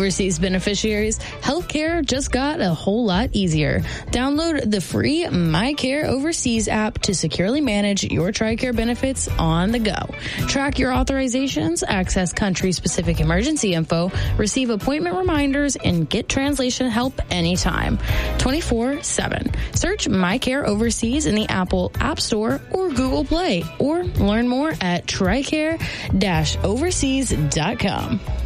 overseas beneficiaries, healthcare just got a whole lot easier. Download the free MyCare Overseas app to securely manage your TRICARE benefits on the go. Track your authorizations, access country-specific emergency info, receive appointment reminders, and get translation help anytime. 24/7. Search MyCare Overseas in the Apple App Store or Google Play, or learn more at TRICARE-overseas.com.